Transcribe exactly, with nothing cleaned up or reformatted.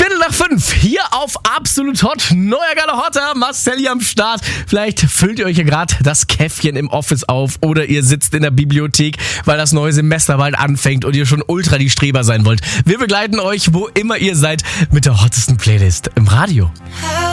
Viertel nach fünf, hier auf Absolut Hot, neuer geiler Hotter, Marcel hier am Start. Vielleicht füllt ihr euch ja gerade das Käffchen im Office auf oder ihr sitzt in der Bibliothek, weil das neue Semester bald anfängt und ihr schon ultra die Streber sein wollt. Wir begleiten euch, wo immer ihr seid, mit der hottesten Playlist im Radio.